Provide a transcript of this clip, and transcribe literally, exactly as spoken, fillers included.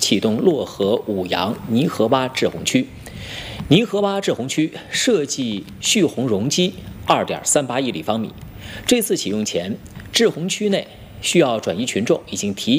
启动漯河五羊泥河洼滞洪区。泥河洼滞洪区设计蓄洪容积 二点三八亿立方米。这次启用前，滞洪区内需要转移群众已经提